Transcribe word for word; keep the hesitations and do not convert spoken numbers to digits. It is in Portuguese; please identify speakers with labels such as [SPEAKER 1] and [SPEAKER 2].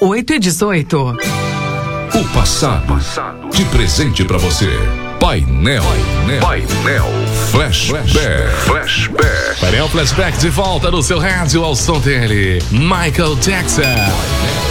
[SPEAKER 1] oito e dezoito.
[SPEAKER 2] O passado de presente pra você. Painel, Painel, Painel Flashback. Flashback.
[SPEAKER 3] Painel Flashback de volta no seu rádio ao som dele, Michael Jackson.